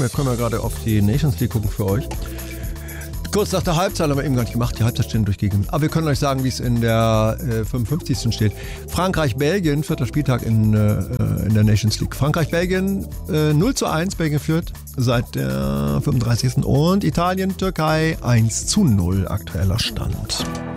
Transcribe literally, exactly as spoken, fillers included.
wir können ja gerade auf die Nations League gucken für euch. Kurz nach der Halbzeit haben wir eben gar nicht gemacht, die Halbzeitstände durchgegeben. Aber wir können euch sagen, wie es in der äh, fünfundfünfzigsten steht. Frankreich-Belgien, vierter Spieltag in, äh, in der Nations League. Frankreich-Belgien äh, null zu eins, Belgien führt seit der fünfunddreißigsten Und Italien-Türkei eins zu null aktueller Stand.